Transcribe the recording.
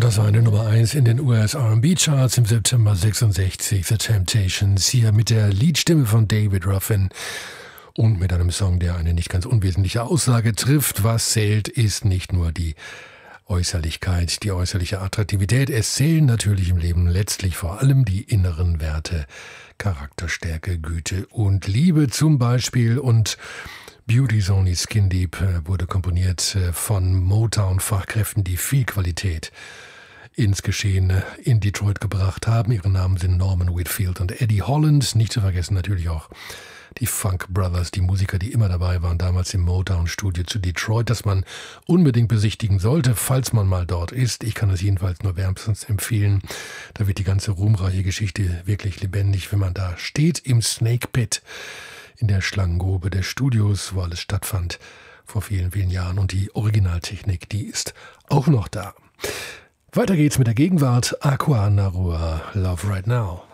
Das war eine Nummer 1 in den US R&B Charts im September 66, The Temptations, hier mit der Liedstimme von David Ruffin und mit einem Song, der eine nicht ganz unwesentliche Aussage trifft. Was zählt, ist nicht nur die Äußerlichkeit, die äußerliche Attraktivität. Es zählen natürlich im Leben letztlich vor allem die inneren Werte, Charakterstärke, Güte und Liebe zum Beispiel. Und Beauty's Only Skin Deep wurde komponiert von Motown-Fachkräften, die viel Qualität ins Geschehen in Detroit gebracht haben. Ihre Namen sind Norman Whitfield und Eddie Holland. Nicht zu vergessen natürlich auch die Funk Brothers, die Musiker, die immer dabei waren, damals im Motown-Studio zu Detroit, das man unbedingt besichtigen sollte, falls man mal dort ist. Ich kann es jedenfalls nur wärmstens empfehlen. Da wird die ganze ruhmreiche Geschichte wirklich lebendig, wenn man da steht im Snake Pit, in der Schlangengrube des Studios, wo alles stattfand vor vielen, vielen Jahren. Und die Originaltechnik, die ist auch noch da. Weiter geht's mit der Gegenwart. Aqua Narua, Love Right Now.